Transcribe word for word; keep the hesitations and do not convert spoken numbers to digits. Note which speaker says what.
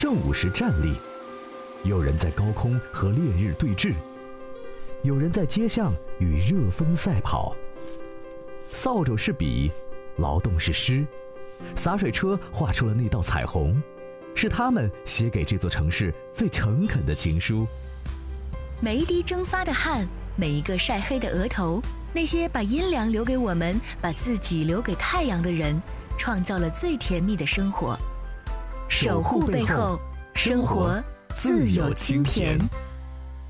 Speaker 1: 正午时站立，有人在高空和烈日对峙，有人在街巷与热风赛跑。扫帚是笔，劳动是诗，洒水车画出了那道彩虹，是他们写给这座城市最诚恳的情书。
Speaker 2: 每一滴蒸发的汗，每一个晒黑的额头，那些把阴凉留给我们，把自己留给太阳的人，创造了最甜蜜的生活。守护背后，生活自有清甜。